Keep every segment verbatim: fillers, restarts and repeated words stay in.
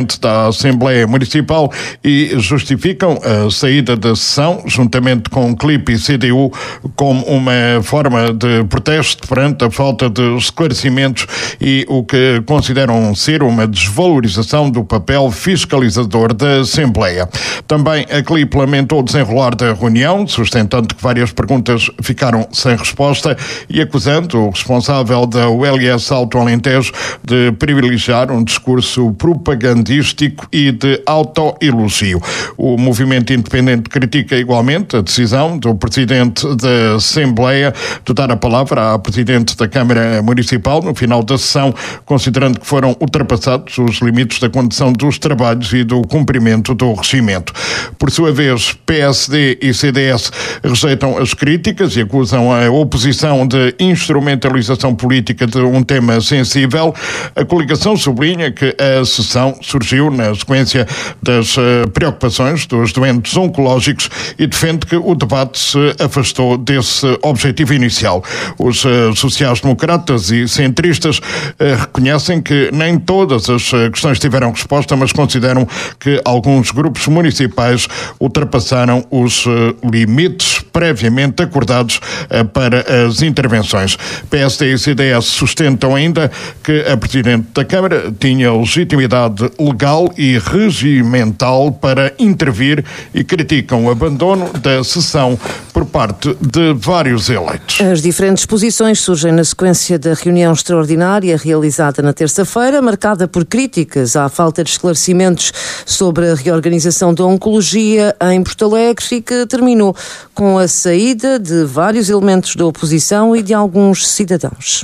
presidente da Assembleia Municipal e justificam a saída da sessão, juntamente com C L I P e C D U, como uma forma de protesto perante a falta de esclarecimentos e o que consideram ser uma desvalorização do papel fiscalizador da Assembleia. Também a C L I P lamentou o desenrolar da reunião, sustentando que várias perguntas ficaram sem resposta e acusando o responsável da U L S Alto Alentejo de privilegiar um discurso propagandístico e de autoelogio. O movimento independente critica igualmente a decisão do presidente da Assembleia de dar a palavra à presidente da Câmara Municipal no final da sessão, considerando que foram ultrapassados os limites da condução dos trabalhos e do cumprimento do regimento. Por sua vez, P S D e C D S rejeitam as críticas e acusam a oposição de instrumentalização política de um tema sensível. A coligação sublinha que a sessão surgiu na sequência das uh, preocupações dos doentes oncológicos e defende que o debate se afastou desse objetivo inicial. Os uh, sociais-democratas e centristas uh, reconhecem que nem todas as uh, questões tiveram resposta, mas consideram que alguns grupos municipais ultrapassaram os uh, limites previamente acordados uh, para as intervenções. P S D e C D S sustentam ainda que a Presidente da Câmara tinha legitimidade legal e regimental para intervir e criticam o abandono da sessão por parte de vários eleitos. As diferentes posições surgem na sequência da reunião extraordinária realizada na terça-feira, marcada por críticas à falta de esclarecimentos sobre a reorganização da oncologia em Porto Alegre e que terminou com a saída de vários elementos da oposição e de alguns cidadãos.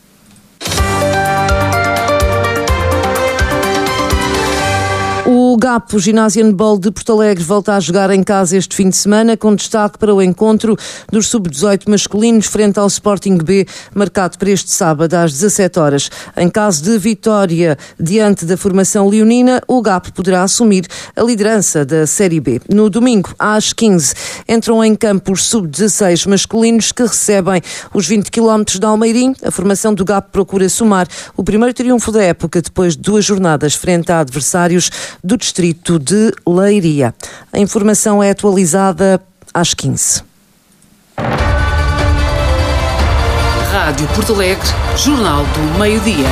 O G A P, o Ginásio Handball de Porto Alegre, volta a jogar em casa este fim de semana, com destaque para o encontro dos sub dezoito masculinos frente ao Sporting B, marcado para este sábado às dezassete horas. Em caso de vitória diante da formação leonina, o G A P poderá assumir a liderança da Série B. No domingo, às quinze, entram em campo os sub dezasseis masculinos que recebem os vinte quilómetros de Almeirim. A formação do G A P procura somar o primeiro triunfo da época depois de duas jornadas frente a adversários do distrito de Leiria. A informação é atualizada às quinze. Rádio Porto Alegre, Jornal do Meio-Dia.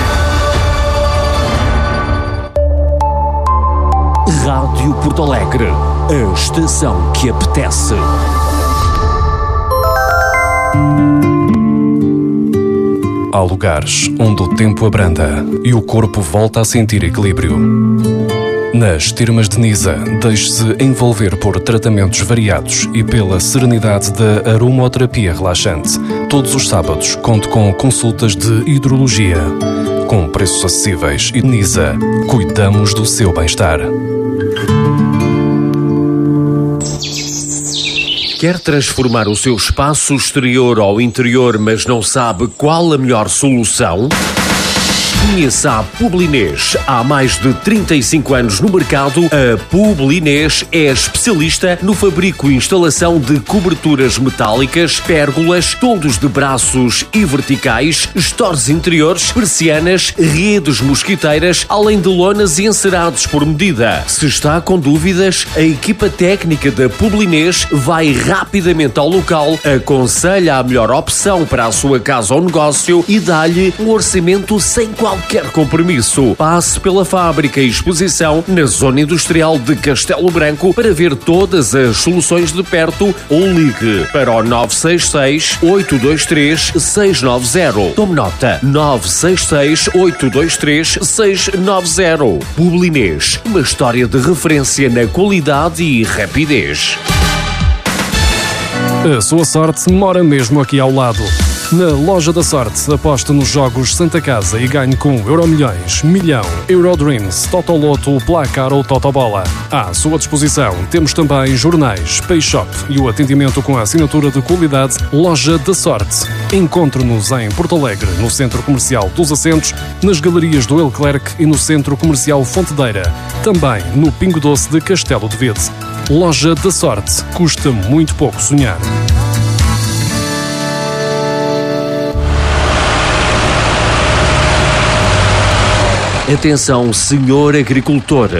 Rádio Porto Alegre, a estação que apetece. Há lugares onde o tempo abranda e o corpo volta a sentir equilíbrio. Nas Termas de Nisa, deixe-se envolver por tratamentos variados e pela serenidade da aromoterapia relaxante. Todos os sábados, conte com consultas de hidrologia. Com preços acessíveis e Nisa, cuidamos do seu bem-estar. Quer transformar o seu espaço exterior ao interior, mas não sabe qual a melhor solução? Conheça a Publinês. Há mais de trinta e cinco anos no mercado, a Publinês é especialista no fabrico e instalação de coberturas metálicas, pérgolas, toldos de braços e verticais, estores interiores, persianas, redes mosquiteiras, além de lonas e encerados por medida. Se está com dúvidas, a equipa técnica da Publinês vai rapidamente ao local, aconselha a melhor opção para a sua casa ou negócio e dá-lhe um orçamento sem qualquer Qualquer compromisso. Passe pela fábrica e exposição na zona industrial de Castelo Branco para ver todas as soluções de perto ou ligue para o nove seis seis, oito dois três, seis nove zero. Tome nota: nove seis seis, oito dois três, seis nove zero. Publinês, uma história de referência na qualidade e rapidez. A sua sorte mora mesmo aqui ao lado. Na Loja da Sorte, aposte nos jogos Santa Casa e ganhe com Euromilhões, Milhão, Eurodreams, Totoloto, Placar ou Totobola. À sua disposição temos também jornais, Pay Shop e o atendimento com a assinatura de qualidade Loja da Sorte. Encontre-nos em Porto Alegre, no Centro Comercial dos Assentos, nas galerias do Leclerc e no Centro Comercial Fontedeira. Também no Pingo Doce de Castelo de Vede. Loja da Sorte. Custa muito pouco sonhar. Atenção, senhor agricultor.